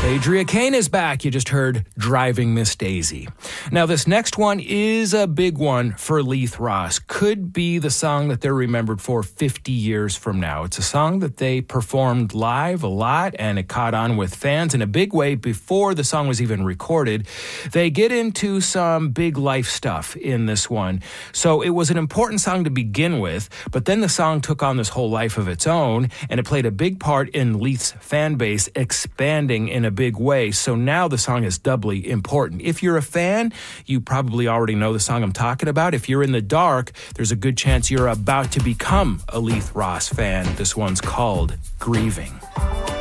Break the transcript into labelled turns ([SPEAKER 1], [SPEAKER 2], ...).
[SPEAKER 1] Adria Kane is back. You just heard Driving Miss Daisy. Now, this next one is a big one for Leith Ross. Could be the song that they're remembered for 50 years from now. It's a song that they performed live a lot, and it caught on with fans in a big way before the song was even recorded. They get into some big life stuff in this one. So it was an important song to begin with, but then the song took on this whole life of its own, and it played a big part in Leith's fan base expanding in a big way. So now the song is doubly important. If you're a fan, you probably already know the song I'm talking about. If you're in the dark, there's a good chance you're about to become a Leith Ross fan. This one's called Grieving.